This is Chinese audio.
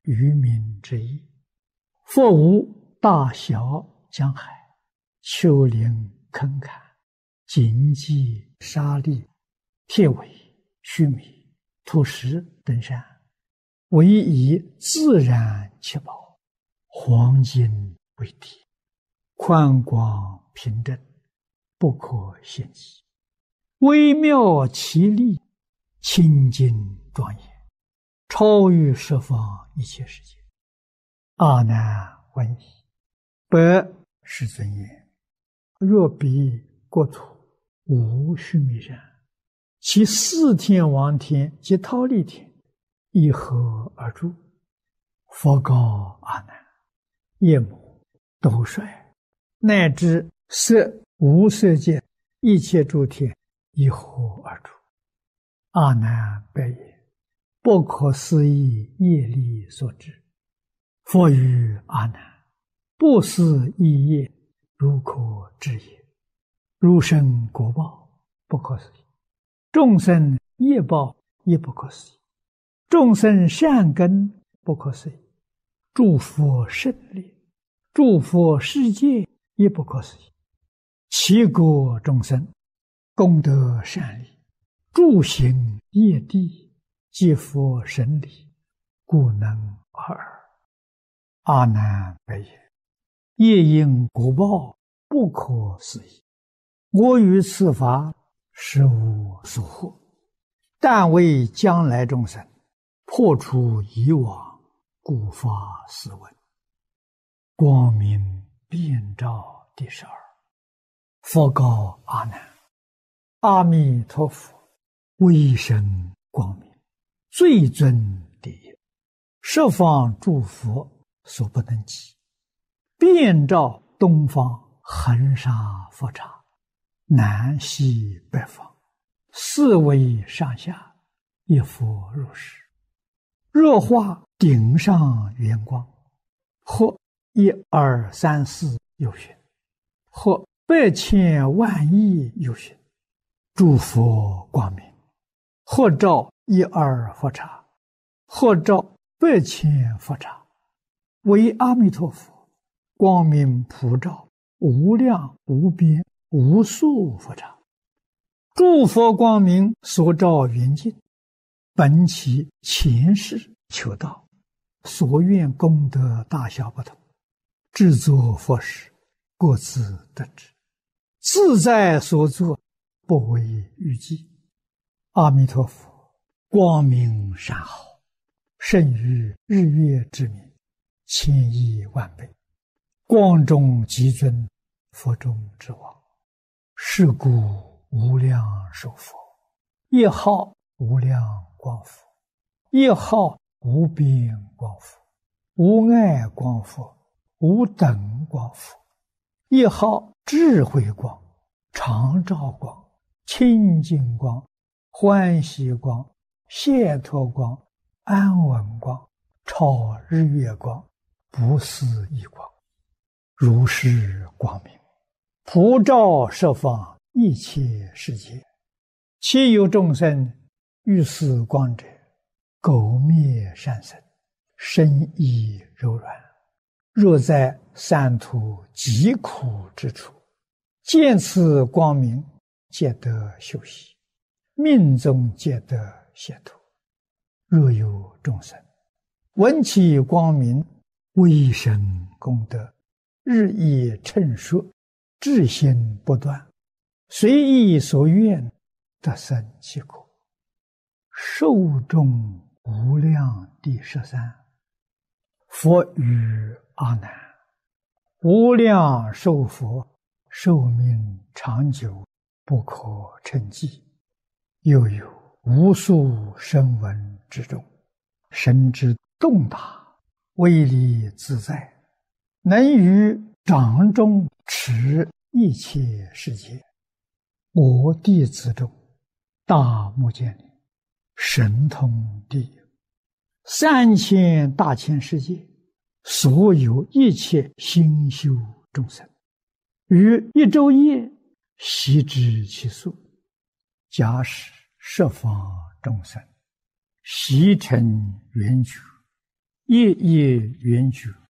愚民之意。佛无大小江海，丘陵坑坎，荆棘沙砾，铁苇须弥，土石登山，唯以自然其宝，黄金为底，宽广平正，不可限计，微妙奇丽，清净庄严，超于十方一切世界。阿难问矣，百世尊言：若彼国土无须弥山，其四天王天及忉利天以何而住？佛告阿难：夜幕、斗率，乃至色无色界一切诸天以何而住？阿难白言：不可思议业力所致。佛语阿难：不思议业，如可知也。如生果报，不可思议；众生业报也不可思议；众生善根不可思议；诸佛胜利，诸佛世界也不可思议。其国众生功德善利，诸行业地，皆佛神理，故能尔。阿难白言：业因果报，不可思议。我于此法实无所获，但为将来众生破除以往，故发斯文。光明遍照第12。佛告阿难：阿弥陀佛威神光明，最尊第一，十方诸佛所不能及，遍照东方恒沙佛刹，南西北方，四维上下，一佛如是。若化顶上圆光，或1、2、3、4有寻，或百千万亿有寻，诸佛光明，或照1、2佛刹，或照百千佛刹，为阿弥陀佛光明普照无量无边无数佛刹。诸佛光明所照圆净，本其前世求道，所愿功德大小不同，制作佛事，各自得知，自在所作，不为预计。阿弥陀佛光明善好，胜于日月之明千亿万倍，光中极尊，佛中之王。是故无量寿佛，一号无量光佛，一号无边光佛，无碍光佛，无等光佛，一号智慧光，常照光，清净光，欢喜光，解脱光，安稳光，超日月光，不思议光。如是光明普照十方一切世界，其有众生遇此光者，苟灭善生，身意柔软。若在三途极苦之处，见此光明，皆得休息，命中皆得解脱。若有众生闻其光明，威神功德日益称说，至心不断，随意所愿，得生其果。寿终无量第13。佛语阿难：无量寿佛寿命长久，不可称计。又有无数声闻之中，神之洞达，威力自在，能于掌中持一切世界。我弟子中，大目犍连神通第一，3000大千世界所有一切心修众生，于一昼夜悉知其数。假使十方众生悉成圆觉， 夜夜圆觉。